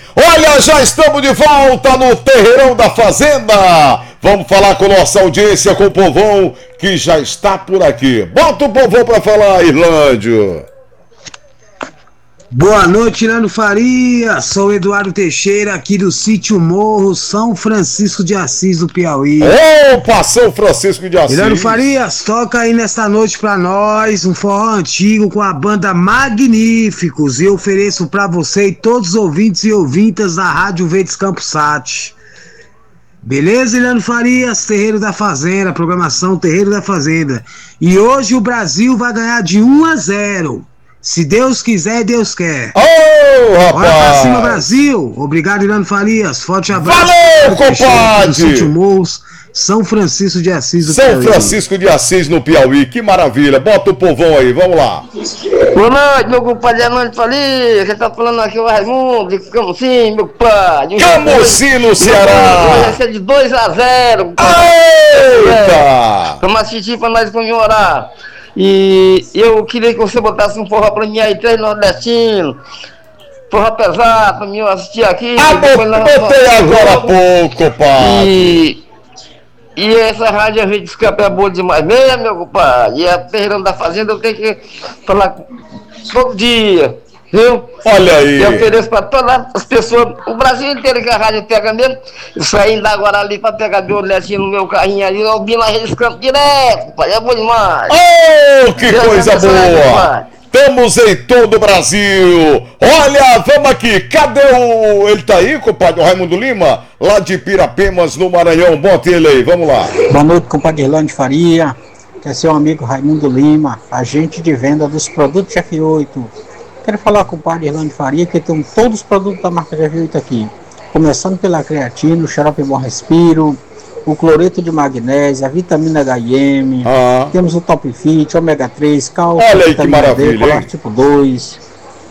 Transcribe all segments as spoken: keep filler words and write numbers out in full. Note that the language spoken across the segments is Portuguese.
Olha, já estamos de volta no Terreirão da Fazenda. Vamos falar com nossa audiência, com o povão que já está por aqui. Bota o povão para falar, Irlândio. Boa noite, Nando Faria. Sou Eduardo Teixeira, aqui do Sítio Morro, São Francisco de Assis, do Piauí. Opa, São Francisco de Assis. Nando Farias, toca aí nesta noite pra nós um forró antigo com a banda Magníficos. E eu ofereço pra você e todos os ouvintes e ouvintas da Rádio Verdes Campos Sat. Beleza, Ilano Farias? Terreiro da Fazenda, programação Terreiro da Fazenda. E hoje o Brasil vai ganhar de um a zero. Se Deus quiser, Deus quer. Ô, oh, rapaz! Bora pra cima, Brasil! Obrigado, Ilano Farias. Forte abraço. Valeu, compadre! Sítio Morros, São Francisco de Assis, do São Piauí. Francisco de Assis, no Piauí. Que maravilha. Bota o povão aí, vamos lá. Boa noite, meu compadre Ilano Farias. Você tá falando aqui o Raimundo, de Camusim, meu compadre. Camusim, no Ceará. Vai ser de dois a zero. Eita! Vamos assistir pra nós comemorar. E eu queria que você botasse um forró pra mim aí, três nordestinos. Forró pesado pra mim eu assistir aqui. Ah, botei agora há pouco, pai. E, e essa rádio a gente escapa é boa demais mesmo, meu compadre. E a Terreirão da Fazenda eu tenho que falar todo dia, viu? Olha aí. Eu ofereço pra todas as pessoas, o Brasil inteiro que a rádio pega mesmo. Eu saindo agora ali pra pegar meu netinho no meu carrinho ali, eu ouvindo a Redes Campos direto, pai, é bom demais. Oh, que Deus coisa boa! Estamos em todo o Brasil. Olha, vamos aqui, cadê o... Ele tá aí, compadre, o Raimundo Lima? Lá de Pirapemas, no Maranhão, bota ele aí, vamos lá. Boa noite, compadre Irlande Faria, que é seu amigo Raimundo Lima, agente de venda dos produtos F oito. Quero falar com o compadre Irlande Faria, que tem todos os produtos da marca F oito aqui. Começando pela creatina, o xarope Bom Respiro, o cloreto de magnésio, a vitamina H I M, ah. temos o Top Fit, ômega três, cálcio, olha aí que maravilha, D, colar tipo dois,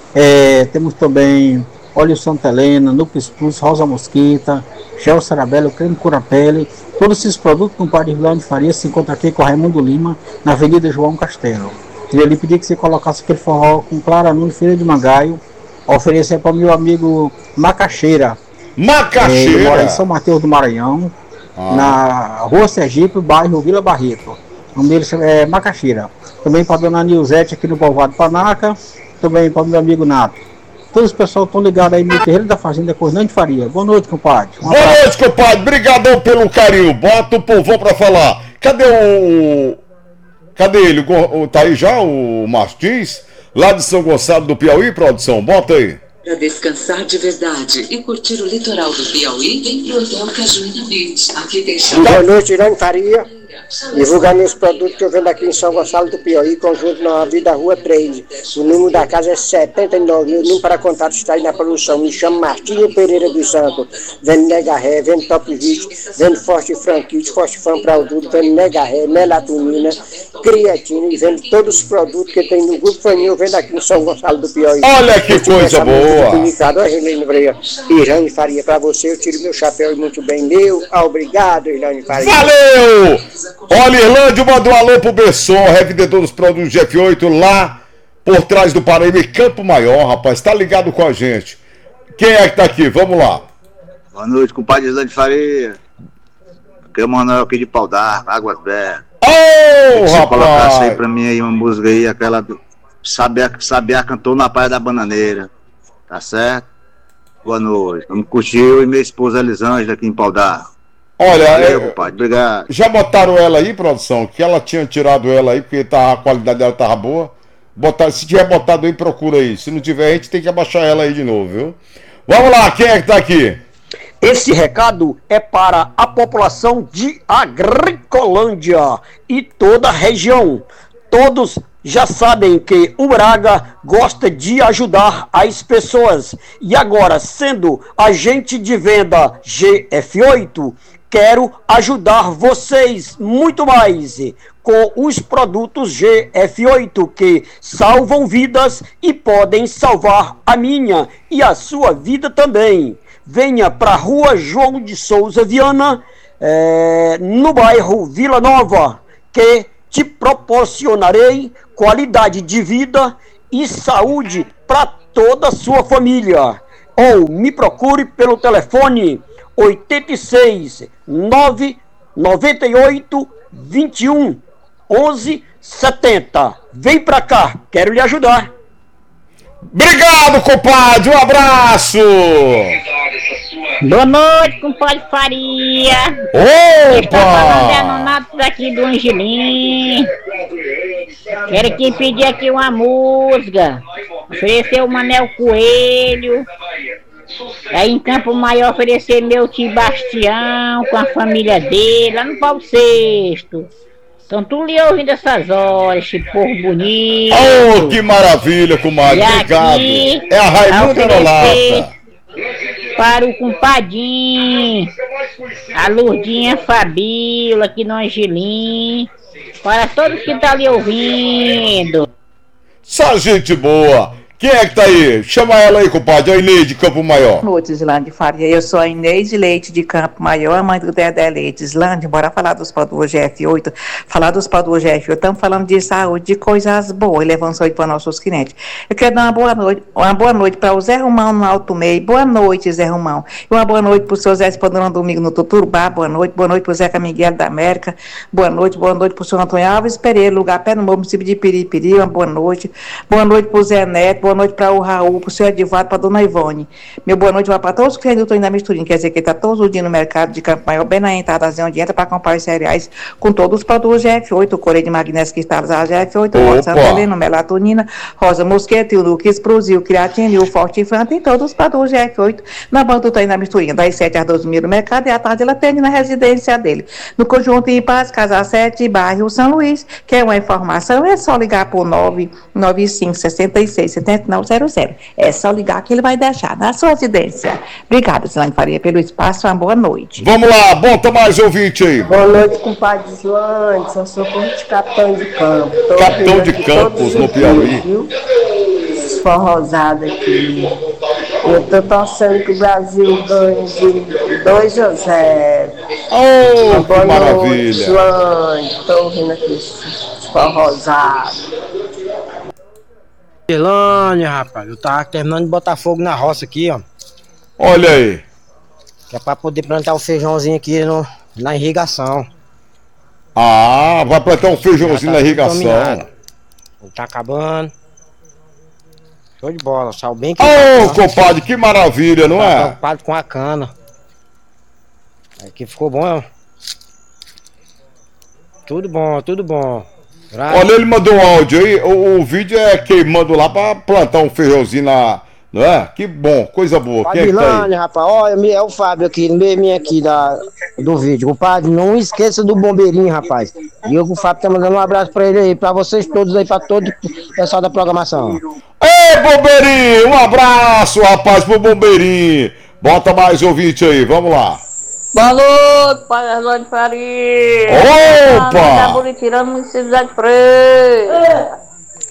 é, temos também óleo Santa Helena, Nupes Plus, Rosa Mosquita, gel Sarabelo, creme cura-pele. Todos esses produtos com o compadre Irlande Faria se encontra aqui com o Raimundo Lima, na Avenida João Castelo. Queria lhe pedir que você colocasse aquele forró com Clara Nunes, Feira de Mangaio, oferecer para o meu amigo Macaxeira. Macaxeira? Ele mora em São Mateus do Maranhão, ah. na Rua Sergipe, bairro Vila Barreto. O nome dele é Macaxeira. Também para a dona Nilzete aqui no Povoado Panaca, também para o meu amigo Nato. Todos os pessoal estão ligados aí no Terreiro da Fazenda com Hernande Faria. Boa noite, compadre. Um Boa abraço. noite, compadre. Obrigadão pelo carinho. Bota o povão para falar. Cadê o... Cadê ele? O, tá aí já o Martins? Lá de São Gonçalo do Piauí, produção? Bota aí. Para descansar de verdade e curtir o litoral do Piauí, vem pro Hotel Cajuína Beach. Aqui tem chão. Boa noite, Irã Faria. Divulgando os produtos que eu vendo aqui em São Gonçalo do Piauí, conjunto na Vida Rua três. O número da casa é setenta e nove. Meu número para contato está aí na produção. Me chamo Martinho Pereira dos Santos. Vendo Negarré, vendo Top Vit, vendo Forte Franquite, Forte Fran Produto, vendo Negarré, melatonina, creatina e vendo todos os produtos que tem no Grupo Faninho, eu vendo aqui em São Gonçalo do Piauí. Olha que coisa boa! Irlande Faria, para você eu tiro meu chapéu muito bem meu. Obrigado, Irlande Faria. Valeu! Olha, Irlande, manda um alô pro Besson, revendedor dos produtos de F oito lá por trás do Paraíba, Campo Maior, rapaz, tá ligado com a gente. Quem é que tá aqui? Vamos lá. Boa noite, compadre Irlande Faria. Aqui é o Manuel aqui de Pau d'Arco, Águas Verdes. Ô, oh, rapaz! Colocasse aí pra mim aí uma música aí, aquela do Sabiá, Sabiá cantou na Praia da Bananeira, tá certo? Boa noite, vamos curtir eu e minha esposa Elisângela aqui em Pau d'Arco. Olha, Valeu, compadre, obrigado. Já botaram ela aí, produção? Que ela tinha tirado ela aí, porque tá, a qualidade dela tava boa. Botar, se tiver botado aí, procura aí. Se não tiver, a gente tem que abaixar ela aí de novo, viu? Vamos lá, quem é que tá aqui? Esse recado é para a população de Agricolândia e toda a região. Todos já sabem que o Braga gosta de ajudar as pessoas. E agora, sendo agente de venda G F oito, quero ajudar vocês muito mais com os produtos G F oito que salvam vidas e podem salvar a minha e a sua vida também. Venha para a Rua João de Souza Viana, é, no bairro Vila Nova, que te proporcionarei qualidade de vida e saúde para toda a sua família. ou me procure pelo telefone oito seis nove nove oito dois um onze setenta. Vem pra cá, quero lhe ajudar. Obrigado, compadre, um abraço. Boa noite, compadre Faria. Opa! Tá falando é Nonato daqui do Angelim. Quero aqui pedir aqui uma música. Oferecer o Manel Coelho. Aí em Campo Maior oferecer meu tio Bastião com a família dele, lá no Paulo Sexto. Estão tudo lhe ouvindo essas horas, esse povo bonito. Oh, que maravilha, comadre. Obrigado. É a Raimunda Nolata. Para o compadinho, a Lourdinha Fabíola aqui no Angelim. Para todos que estão lhe ouvindo. Só gente boa. Quem é que tá aí? Chama ela aí, compadre. A Inês de Campo Maior. Boa noite, Islândia Faria. Eu sou a Inês de Leite de Campo Maior, a mãe do Dedé Leite. Islândia, bora falar dos produtos G F oito. Falar dos produtos G F oito. Estamos falando de saúde, de coisas boas, levando saúde para nossos clientes. Eu quero dar uma boa noite, uma boa noite para o Zé Romão no Alto Meio. Boa noite, Zé Romão. E uma boa noite para o seu Zé Espadrão Domingo no Tuturubá. Boa noite. Boa noite para o Zeca Miguel da América. Boa noite. Boa noite para o senhor Antônio Alves Pereira, lugar pé no morro, município de Piripiri. Uma boa noite. Boa noite para o Zé Neto. Boa noite para o Raul, para o senhor Edivaldo, para a dona Ivone. Meu boa noite vai para todos os clientes do Toninho da Misturinha, quer dizer que ele está todos os dias no mercado de Campo Maior, bem na entradazinha onde entra para comprar os cereais com todos os produtos G F oito, o Correio de Magnésio Cristalizado G F oito, o Santa Helena, melatonina, Rosa Mosqueta, o Lucas Pruzil, Creatina e o Forte Fran, tem todos os produtos G F oito na banca do Toninho da Misturinha, das sete às doze mil no mercado e à tarde ela atende na residência dele. No Conjunto em Paz, Casa sete, bairro São Luís. Quer uma informação? É só ligar por nove nove cinco, seis seis, sete nove zero zero. É só ligar que ele vai deixar na sua residência. Obrigada, Islândia Faria, pelo espaço. Uma boa noite. Vamos lá, bota mais ouvinte aí. Boa noite, compadre Islândia. Sou socorro de Capitão de Campo. Tô Capitão de Campos, no Piauí. Esforrosado aqui. Eu tô torcendo que o Brasil ganhe de dois a zero. Oh, que maravilha. Islândia. Tô ouvindo aqui esforrosado. Islândia, rapaz, eu tava terminando de botar fogo na roça aqui, ó. Olha aí. Que é pra poder plantar o feijãozinho aqui no, na irrigação. Ah, vai plantar um feijãozinho tá na irrigação. Tá acabando. Show de bola, sal bem que. Ô, oh, compadre, que maravilha, não tá é? Preocupado com a cana. Aqui ficou bom, ó. Tudo bom, tudo bom. Olha, ele mandou um áudio aí, o, o vídeo é queimando lá pra plantar um feijãozinho na... Não é? Que bom, coisa boa. Quem é que tá aí? Rapaz, olha, é o Fábio aqui, no meio aqui da, do vídeo. Compadre, não esqueça do bombeirinho, rapaz. E o Fábio tá mandando um abraço pra ele aí, pra vocês todos aí, pra todo o pessoal da programação. Ei, bombeirinho, um abraço, rapaz, pro bombeirinho. Bota mais ouvinte aí, vamos lá. Boa noite, Pai Islândia Faria. Opa! Tirando o município de Freire.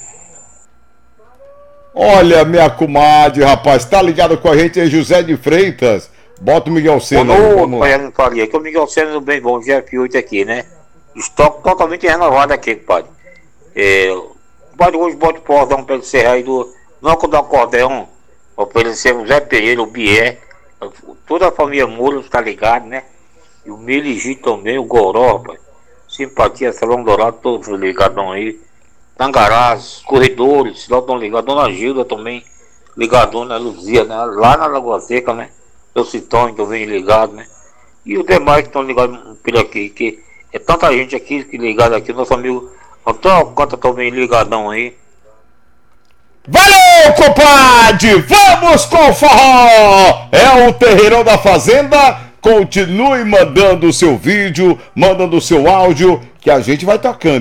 Olha, minha comadre, rapaz, tá ligado com a gente aí, José de Freitas. Bota o Miguel Sena aí, vamos lá. Pai Faria, que o Miguel Sena do bem bom, G F oito aqui, né? Estoque totalmente renovado aqui, compadre. É, compadre, hoje bota o pós-dão pra ele ser aí do Noco do Acordeão, oferecendo o Zé Pereira, o Bié, toda a família Moura, tá ligado, né? E o Meligi também, o Goró, rapaz. Simpatia, Salão Dourado, todos ligadão aí. Tangarás, corredores, lá estão ligados. Dona Gilda também, ligadona, Luzia, né? Lá na Lagoa Seca, né? Eu Citão também ligado, né? E os demais que estão ligados por aqui, que é tanta gente aqui que ligado aqui, nosso amigo Antônio Cota também ligadão aí. Valeu, compadre! Vamos com o forró! É o Terreirão da Fazenda. Continue mandando o seu vídeo, mandando o seu áudio, que a gente vai tocando.